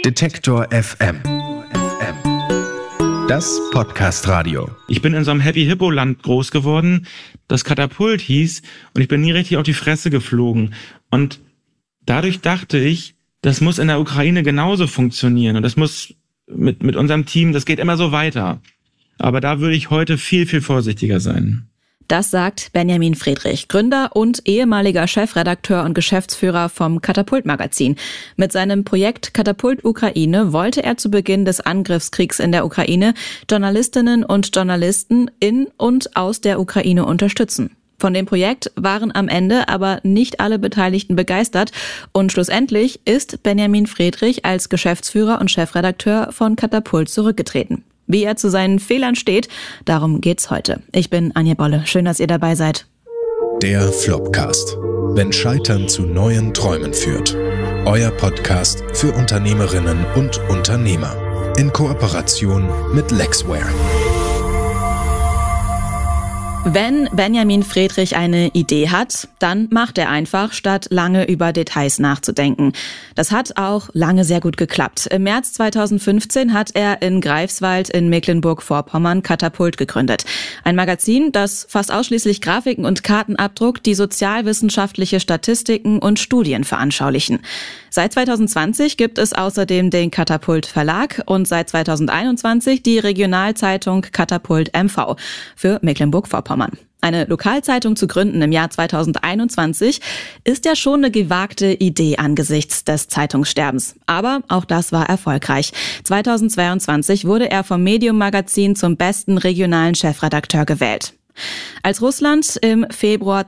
Detektor FM. Das Podcast-Radio. Ich bin in so einem Happy-Hippo-Land groß geworden, das Katapult hieß, und ich bin nie richtig auf die Fresse geflogen. Und dadurch dachte ich, das muss in der Ukraine genauso funktionieren. Und das muss mit unserem Team, das geht immer so weiter. Aber da würde ich heute viel, viel vorsichtiger sein. Das sagt Benjamin Friedrich, Gründer und ehemaliger Chefredakteur und Geschäftsführer vom Katapult-Magazin. Mit seinem Projekt Katapult Ukraine wollte er zu Beginn des Angriffskriegs in der Ukraine Journalistinnen und Journalisten in und aus der Ukraine unterstützen. Von dem Projekt waren am Ende aber nicht alle Beteiligten begeistert und schlussendlich ist Benjamin Friedrich als Geschäftsführer und Chefredakteur von Katapult zurückgetreten. Wie er zu seinen Fehlern steht, darum geht's heute. Ich bin Anja Bolle. Schön, dass ihr dabei seid. Der Flopcast. Wenn Scheitern zu neuen Träumen führt. Euer Podcast für Unternehmerinnen und Unternehmer. In Kooperation mit Lexware. Wenn Benjamin Friedrich eine Idee hat, dann macht er einfach, statt lange über Details nachzudenken. Das hat auch lange sehr gut geklappt. Im März 2015 hat er in Greifswald in Mecklenburg-Vorpommern Katapult gegründet. Ein Magazin, das fast ausschließlich Grafiken und Karten abdruckt, die sozialwissenschaftliche Statistiken und Studien veranschaulichen. Seit 2020 gibt es außerdem den Katapult Verlag und seit 2021 die Regionalzeitung Katapult MV für Mecklenburg-Vorpommern. Eine Lokalzeitung zu gründen im Jahr 2021 ist ja schon eine gewagte Idee angesichts des Zeitungssterbens. Aber auch das war erfolgreich. 2022 wurde er vom Medium Magazin zum besten regionalen Chefredakteur gewählt. Als Russland im Februar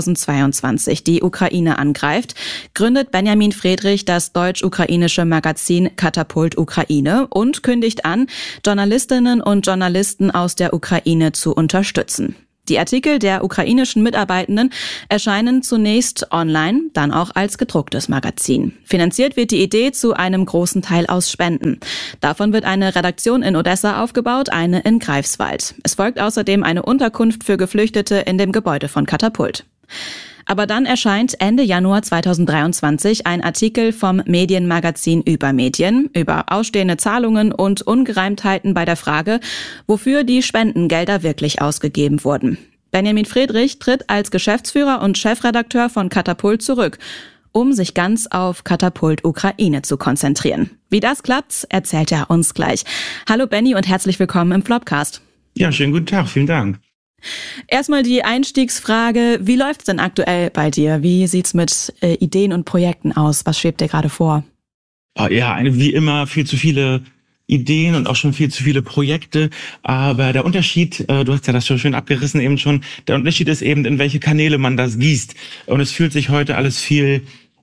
2022 die Ukraine angreift, gründet Benjamin Friedrich das deutsch-ukrainische Magazin Katapult Ukraine und kündigt an, Journalistinnen und Journalisten aus der Ukraine zu unterstützen. Die Artikel der ukrainischen Mitarbeitenden erscheinen zunächst online, dann auch als gedrucktes Magazin. Finanziert wird die Idee zu einem großen Teil aus Spenden. Davon wird eine Redaktion in Odessa aufgebaut, eine in Greifswald. Es folgt außerdem eine Unterkunft für Geflüchtete in dem Gebäude von Katapult. Aber dann erscheint Ende Januar 2023 ein Artikel vom Medienmagazin Übermedien über ausstehende Zahlungen und Ungereimtheiten bei der Frage, wofür die Spendengelder wirklich ausgegeben wurden. Benjamin Friedrich tritt als Geschäftsführer und Chefredakteur von Katapult zurück, um sich ganz auf Katapult Ukraine zu konzentrieren. Wie das klappt, erzählt er uns gleich. Hallo Benny und herzlich willkommen im Flopcast. Ja, schönen guten Tag, vielen Dank. Erstmal die Einstiegsfrage, wie läuft's denn aktuell bei dir? Wie sieht's mit Ideen und Projekten aus? Was schwebt dir gerade vor? Ja, wie immer viel zu viele Ideen und auch schon viel zu viele Projekte. Aber der Unterschied, du hast ja das schon schön abgerissen eben schon, der Unterschied ist eben, in welche Kanäle man das gießt. Und es fühlt sich heute alles viel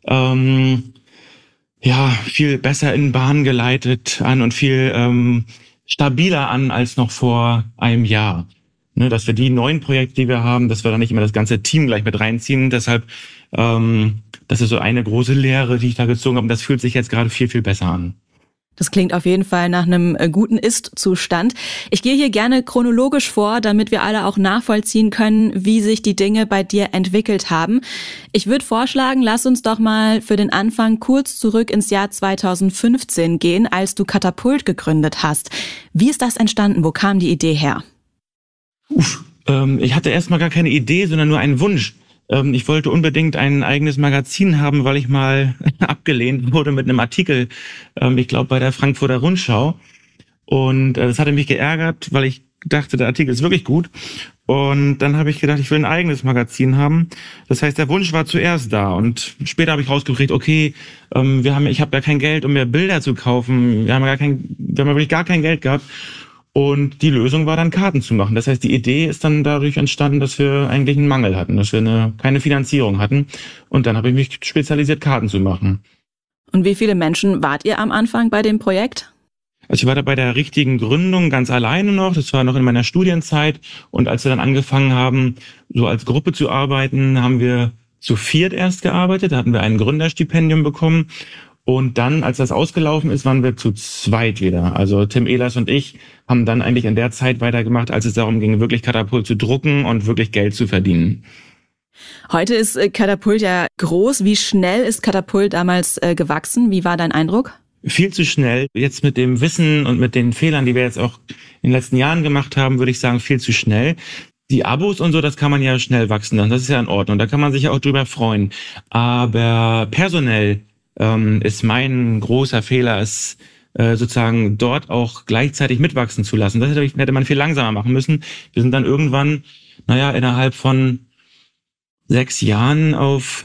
besser in Bahn geleitet an und viel stabiler an als noch vor einem Jahr. Dass wir die neuen Projekte, die wir haben, dass wir da nicht immer das ganze Team gleich mit reinziehen. Deshalb, das ist so eine große Lehre, die ich da gezogen habe. Und das fühlt sich jetzt gerade viel, viel besser an. Das klingt auf jeden Fall nach einem guten Ist-Zustand. Ich gehe hier gerne chronologisch vor, damit wir alle auch nachvollziehen können, wie sich die Dinge bei dir entwickelt haben. Ich würde vorschlagen, lass uns doch mal für den Anfang kurz zurück ins Jahr 2015 gehen, als du Katapult gegründet hast. Wie ist das entstanden? Wo kam die Idee her? Ich hatte erstmal gar keine Idee, sondern nur einen Wunsch. Ich wollte unbedingt ein eigenes Magazin haben, weil ich mal abgelehnt wurde mit einem Artikel, ich glaube bei der Frankfurter Rundschau. Und das hatte mich geärgert, weil ich dachte, der Artikel ist wirklich gut. Und dann habe ich gedacht, ich will ein eigenes Magazin haben. Das heißt, der Wunsch war zuerst da. Und später habe ich rausgekriegt, okay, ich habe ja kein Geld, um mir Bilder zu kaufen. Wir haben wirklich gar kein Geld gehabt. Und die Lösung war dann, Karten zu machen. Das heißt, die Idee ist dann dadurch entstanden, dass wir eigentlich einen Mangel hatten, dass wir keine Finanzierung hatten. Und dann habe ich mich spezialisiert, Karten zu machen. Und wie viele Menschen wart ihr am Anfang bei dem Projekt? Also ich war da bei der richtigen Gründung ganz alleine noch. Das war noch in meiner Studienzeit. Und als wir dann angefangen haben, so als Gruppe zu arbeiten, haben wir zu viert erst gearbeitet. Da hatten wir ein Gründerstipendium bekommen. Und dann, als das ausgelaufen ist, waren wir zu zweit wieder. Also Tim Ehlers und ich haben dann eigentlich in der Zeit weitergemacht, als es darum ging, wirklich Katapult zu drucken und wirklich Geld zu verdienen. Heute ist Katapult ja groß. Wie schnell ist Katapult damals gewachsen? Wie war dein Eindruck? viel zu schnell. Jetzt mit dem Wissen und mit den Fehlern, die wir jetzt auch in den letzten Jahren gemacht haben, würde ich sagen, viel zu schnell. Die Abos und so, das kann man ja schnell wachsen lassen. Das ist ja in Ordnung. Da kann man sich ja auch drüber freuen. Aber personell ist mein großer Fehler, es sozusagen dort auch gleichzeitig mitwachsen zu lassen. Das hätte man viel langsamer machen müssen. Wir sind dann irgendwann, innerhalb von 6 Jahren auf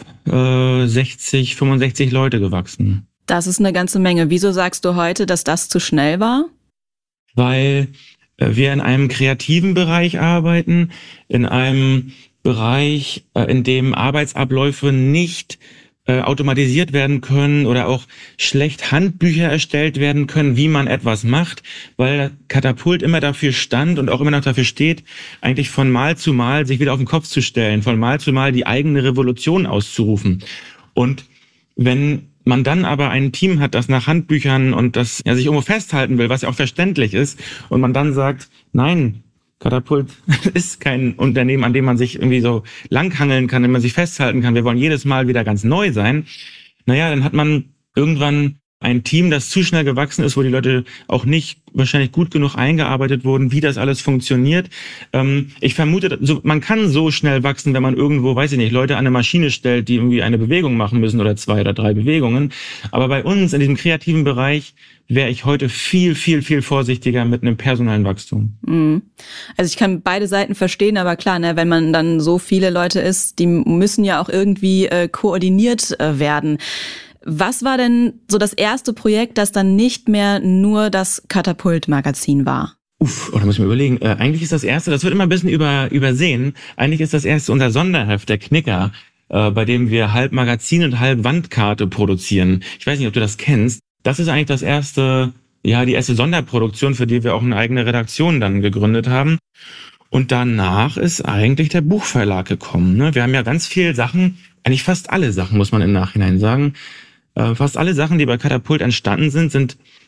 60, 65 Leute gewachsen. Das ist eine ganze Menge. Wieso sagst du heute, dass das zu schnell war? Weil wir in einem kreativen Bereich arbeiten, in einem Bereich, in dem Arbeitsabläufe nicht automatisiert werden können oder auch schlecht Handbücher erstellt werden können, wie man etwas macht, weil Katapult immer dafür stand und auch immer noch dafür steht, eigentlich von Mal zu Mal sich wieder auf den Kopf zu stellen, von Mal zu Mal die eigene Revolution auszurufen. Und wenn man dann aber ein Team hat, das nach Handbüchern und das sich irgendwo festhalten will, was ja auch verständlich ist, und man dann sagt, nein, Katapult ist kein Unternehmen, an dem man sich irgendwie so langhangeln kann, an dem man sich festhalten kann. Wir wollen jedes Mal wieder ganz neu sein. Dann hat man irgendwann ein Team, das zu schnell gewachsen ist, wo die Leute auch nicht wahrscheinlich gut genug eingearbeitet wurden, wie das alles funktioniert. Ich vermute, man kann so schnell wachsen, wenn man irgendwo, Leute an eine Maschine stellt, die irgendwie eine Bewegung machen müssen oder 2 oder 3 Bewegungen. Aber bei uns in diesem kreativen Bereich wäre ich heute viel, viel, viel vorsichtiger mit einem personellen Wachstum. Also ich kann beide Seiten verstehen, aber klar, wenn man dann so viele Leute ist, die müssen ja auch irgendwie koordiniert werden. Was war denn so das erste Projekt, das dann nicht mehr nur das Katapult-Magazin war? Da muss ich mir überlegen. Eigentlich ist das erste, das wird immer ein bisschen übersehen, eigentlich ist das erste unser Sonderheft, der Knicker, bei dem wir halb Magazin und halb Wandkarte produzieren. Ich weiß nicht, ob du das kennst. Das ist eigentlich die erste Sonderproduktion, für die wir auch eine eigene Redaktion dann gegründet haben. Und danach ist eigentlich der Buchverlag gekommen. Wir haben ja ganz viele Sachen, eigentlich fast alle Sachen, muss man im Nachhinein sagen. Fast alle Sachen, die bei Katapult entstanden sind